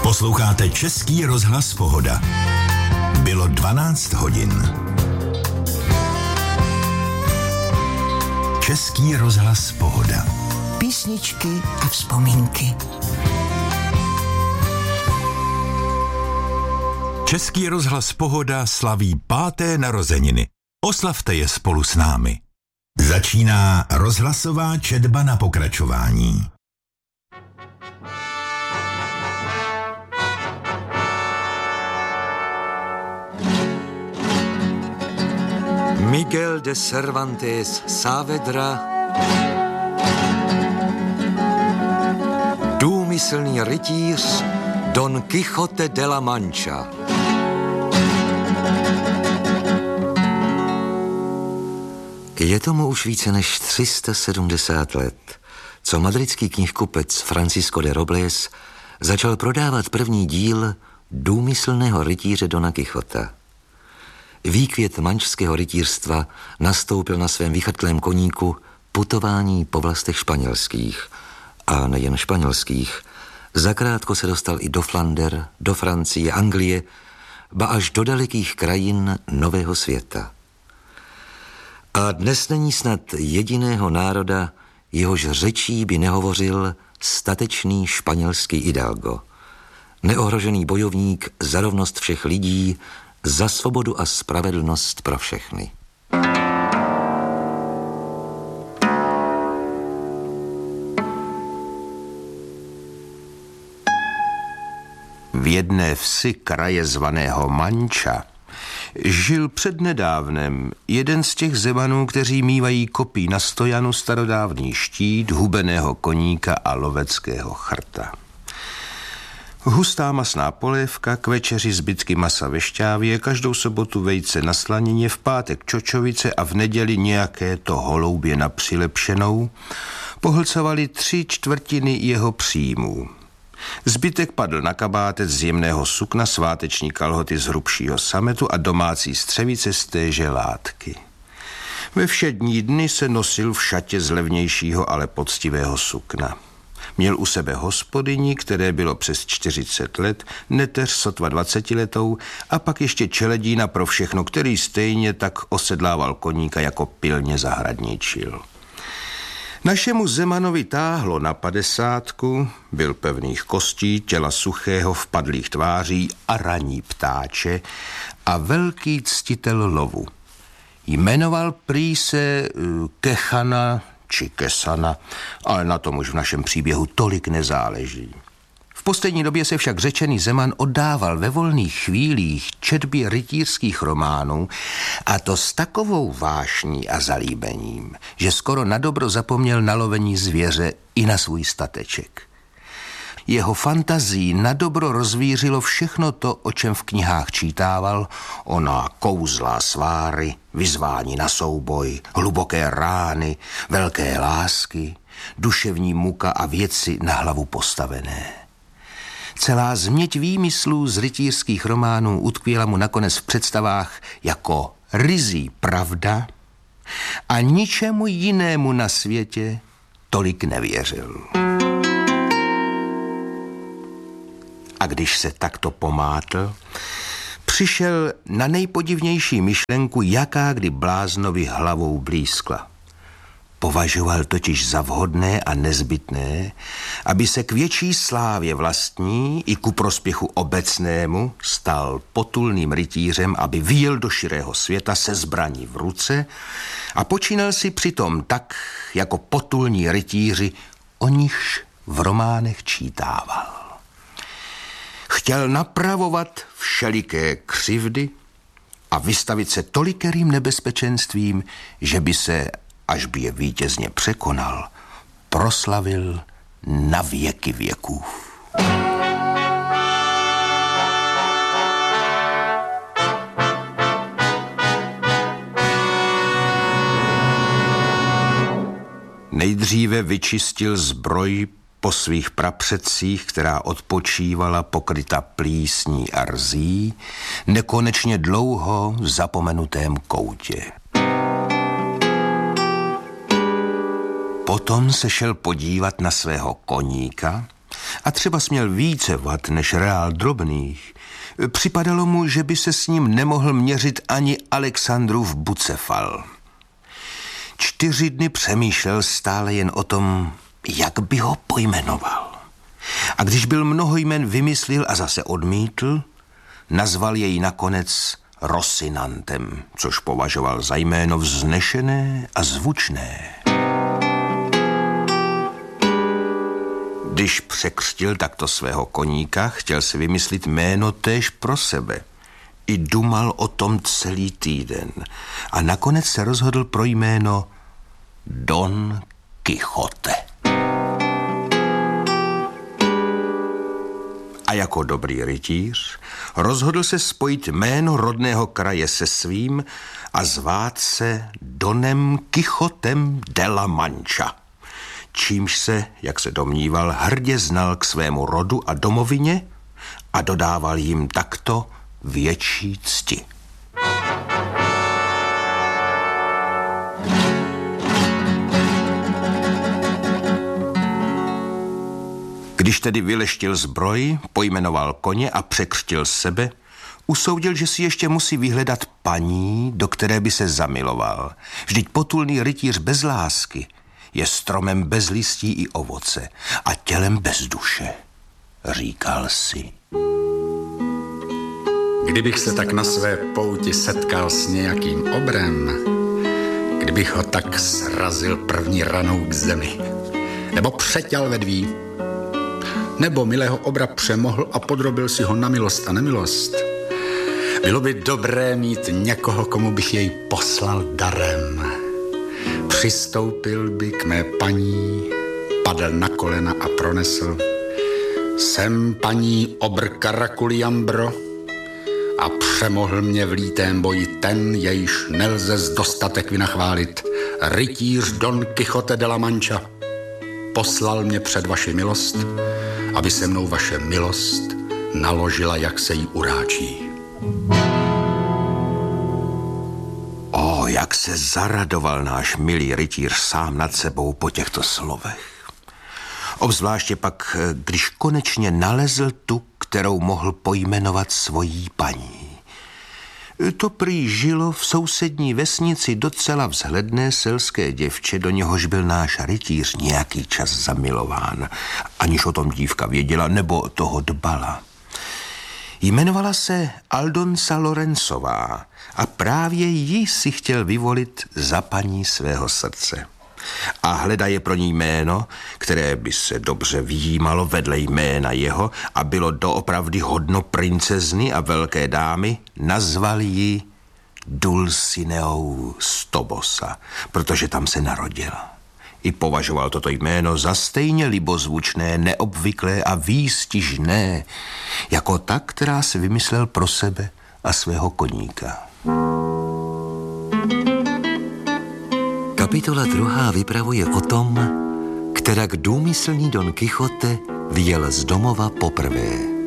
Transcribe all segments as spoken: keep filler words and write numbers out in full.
Posloucháte Český rozhlas Pohoda. Bylo dvanáct hodin. Český rozhlas Pohoda. Písničky a vzpomínky. Český rozhlas Pohoda slaví páté narozeniny. Oslavte je spolu s námi. Začíná rozhlasová četba na pokračování. Miguel de Cervantes Saavedra, důmyslný rytíř Don Quixote de la Mancha. Je tomu už více než tři sta sedmdesát let, co madridský knihkupec Francisco de Robles začal prodávat první díl důmyslného rytíře Dona Quixota. Výkvět mančského rytířstva nastoupil na svém vychrtlém koníku putování po vlastech španělských. A nejen španělských. Zakrátko se dostal i do Flander, do Francie, Anglie, ba až do dalekých krajin Nového světa. A dnes není snad jediného národa, jehož řečí by nehovořil statečný španělský hidalgo. Neohrožený bojovník za rovnost všech lidí, za svobodu a spravedlnost pro všechny. V jedné vsi kraje zvaného Mancha žil přednedávnem jeden z těch zemanů, kteří mívají kopí na stojanu, starodávný štít, hubeného koníka a loveckého chrta. Hustá masná polévka, k večeři zbytky masa ve šťávě, každou sobotu vejce na slanině, v pátek čočovice a v neděli nějaké to holoubě na přilepšenou, pohlcovali tři čtvrtiny jeho příjmů. Zbytek padl na kabátec z jemného sukna, sváteční kalhoty z hrubšího sametu a domácí střevice z téže látky. Ve všední dny se nosil v šatě z levnějšího, ale poctivého sukna. Měl u sebe hospodyni, které bylo přes čtyřicet let, neteř sotva dvacetiletou a pak ještě čeledína pro všechno, který stejně tak osedlával koníka, jako pilně zahradničil. Našemu Zemanovi táhlo na padesátku, byl pevných kostí, těla suchého, vpadlých tváří a raní ptáče a velký ctitel lovu. Jmenoval prý se Kechana či Kesana, ale na tom už v našem příběhu tolik nezáleží. V poslední době se však řečený Zeman oddával ve volných chvílích četbě rytířských románů, a to s takovou vášní a zalíbením, že skoro nadobro zapomněl na lovení zvěře i na svůj stateček. Jeho fantazii nadobro rozvířilo všechno to, o čem v knihách čítával, ona kouzlá sváry, vyzvání na souboj, hluboké rány, velké lásky, duševní muka a věci na hlavu postavené. Celá změť výmyslů z rytířských románů utkvěla mu nakonec v představách jako ryzí pravda a ničemu jinému na světě tolik nevěřil. A když se takto pomátl, přišel na nejpodivnější myšlenku, jaká kdy bláznovi hlavou blízkla. Považoval totiž za vhodné a nezbytné, aby se k větší slávě vlastní i ku prospěchu obecnému stal potulným rytířem, aby vyjel do širého světa se zbraní v ruce a počínal si přitom tak, jako potulní rytíři, o nichž v románech čítával. Chtěl napravovat všeliké křivdy a vystavit se tolikerým nebezpečenstvím, že by se, až by je vítězně překonal, proslavil na věky věků. Nejdříve vyčistil zbroj po svých prapředcích, která odpočívala pokryta plísní a rzí, nekonečně dlouho v zapomenutém koutě. Potom se šel podívat na svého koníka a třeba směl více vat než reál drobných, připadalo mu, že by se s ním nemohl měřit ani Alexandrův Bucefal. Čtyři dny přemýšlel stále jen o tom, jak by ho pojmenoval. A když byl mnoho jmen vymyslil a zase odmítl, nazval jej nakonec Rosinantem, což považoval za jméno vznešené a zvučné. Když překřtil takto svého koníka, chtěl si vymyslit jméno též pro sebe. I dumal o tom celý týden a nakonec se rozhodl pro jméno Don Quixote. A jako dobrý rytíř rozhodl se spojit jméno rodného kraje se svým a zvát se Donem Quixotem de la Mancha, čímž se, jak se domníval, hrdě znal k svému rodu a domovině a dodával jim takto větší cti. Když tedy vyleštil zbroj, pojmenoval koně a překřtil sebe, usoudil, že si ještě musí vyhledat paní, do které by se zamiloval. Vždyť potulný rytíř bez lásky je stromem bez listí i ovoce a tělem bez duše, říkal si. Kdybych se tak na své pouti setkal s nějakým obrem, kdybych ho tak srazil první ranou k zemi, nebo přeťal vedví, nebo milého obra přemohl a podrobil si ho na milost a nemilost, bylo by dobré mít někoho, komu bych jej poslal darem. Přistoupil by k mé paní, padl na kolena a pronesl: jsem paní obr Karakuliambro a přemohl mě v lítém boji ten, jejž nelze z dostatek vynachválit, rytíř Don Quixote de la Mancha. Poslal mě před vaši milost, aby se mnou vaše milost naložila, jak se jí uráčí. O, jak se zaradoval náš milý rytíř sám nad sebou po těchto slovech. Obzvláště pak, když konečně nalezl tu, kterou mohl pojmenovat svojí paní. To prý žilo v sousední vesnici docela vzhledné selské děvče, do něhož byl náš rytíř nějaký čas zamilován, aniž o tom dívka věděla nebo toho dbala. Jmenovala se Aldonsa Lorenzová a právě ji si chtěl vyvolit za paní svého srdce. A hledaje pro ní jméno, které by se dobře vyjímalo vedle jména jeho a bylo doopravdy hodno princezny a velké dámy, nazval ji Dulcineou z Tobosa, protože tam se narodila. I považoval toto jméno za stejně libozvučné, neobvyklé a výstižné, jako ta, která se vymyslel pro sebe a svého koníka. Kapitola druhá vypravuje o tom, kterak důmyslný Don Quixote vyjel z domova poprvé.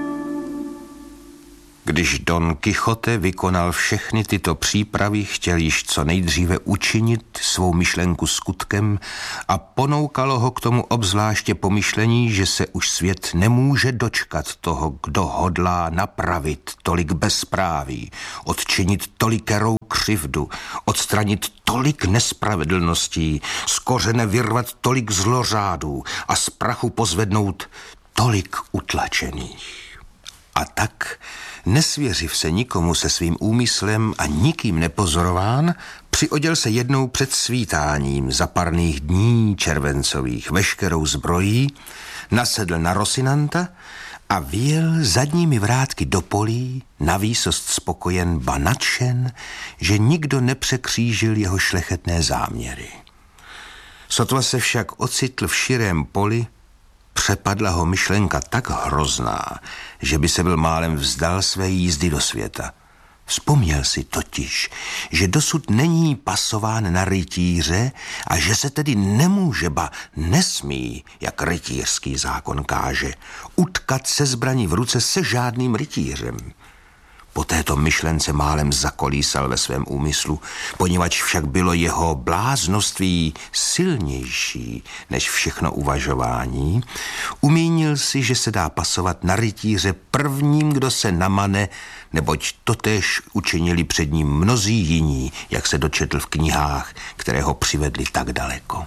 Když Don Quixote vykonal všechny tyto přípravy, chtěl již co nejdříve učinit svou myšlenku skutkem a ponoukalo ho k tomu obzvláště pomyšlení, že se už svět nemůže dočkat toho, kdo hodlá napravit tolik bezpráví, odčinit tolikerou křivdu, odstranit tolik nespravedlností, z kořene vyrvat tolik zlořádů a z prachu pozvednout tolik utlačených. A tak, nesvěřiv se nikomu se svým úmyslem a nikým nepozorován, přioděl se jednou před svítáním zaparných dní červencových veškerou zbrojí, nasedl na Rosinanta a vyjel zadními vrátky do polí, na výsost spokojen, ba nadšen, že nikdo nepřekřížil jeho šlechetné záměry. Sotva se však ocitl v širém poli, přepadla ho myšlenka tak hrozná, že by se byl málem vzdal své jízdy do světa. Vzpomněl si totiž, že dosud není pasován na rytíře a že se tedy nemůže, ba nesmí, jak rytířský zákon káže, utkat se zbraní v ruce se žádným rytířem. Po této myšlence málem zakolísal ve svém úmyslu, poněvadž však bylo jeho bláznoství silnější než všechno uvažování, umínil si, že se dá pasovat na rytíře prvním, kdo se namane, neboť totéž učinili před ním mnozí jiní, jak se dočetl v knihách, které ho přivedli tak daleko.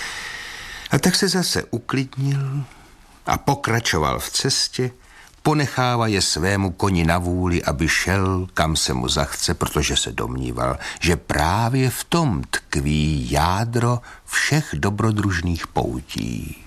A tak se zase uklidnil a pokračoval v cestě, ponechává je svému koni na vůli, aby šel, kam se mu zachce, protože se domníval, že právě v tom tkví jádro všech dobrodružných poutí.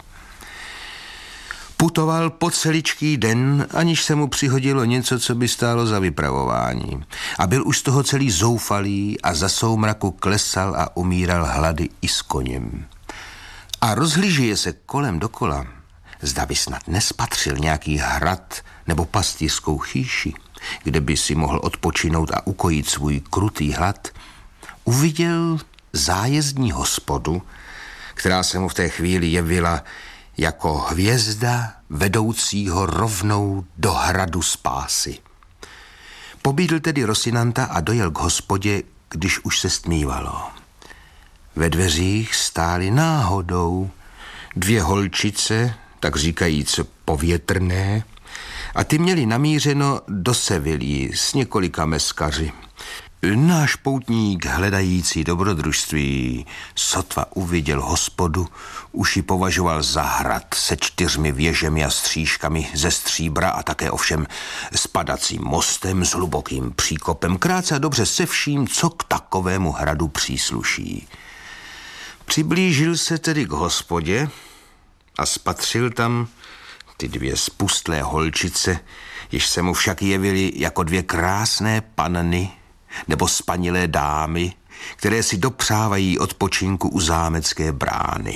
Putoval po celičký den, aniž se mu přihodilo něco, co by stálo za vypravování. A byl už z toho celý zoufalý a za soumraku klesal a umíral hlady i s koněm. A rozhlížeje se kolem dokola, zda by snad nespatřil nějaký hrad nebo pastýřskou chýši, kde by si mohl odpočinout a ukojit svůj krutý hlad, uviděl zájezdní hospodu, která se mu v té chvíli jevila jako hvězda vedoucího rovnou do hradu spásy. Pobídl tedy Rosinanta a dojel k hospodě, když už se stmívalo. Ve dveřích stály náhodou dvě holčice, tak říkajíc povětrné, a ty měli namířeno do Sevilí s několika meskaři. Náš poutník, hledající dobrodružství, sotva uviděl hospodu, už ji považoval za hrad se čtyřmi věžemi a stříškami ze stříbra a také ovšem s padacím mostem, s hlubokým příkopem, krátce a dobře se vším, co k takovému hradu přísluší. Přiblížil se tedy k hospodě a spatřil tam ty dvě spustlé holčice, jež se mu však jevily jako dvě krásné panny nebo spanilé dámy, které si dopřávají odpočinku u zámecké brány.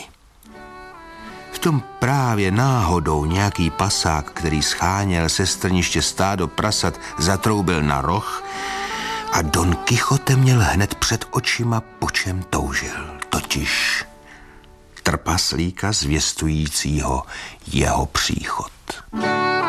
V tom právě náhodou nějaký pasák, který scháněl se strniště stádo prasat, zatroubil na roh a Don Kichote měl hned před očima, po čem toužil, totiž trpaslíka zvěstujícího jeho příchod.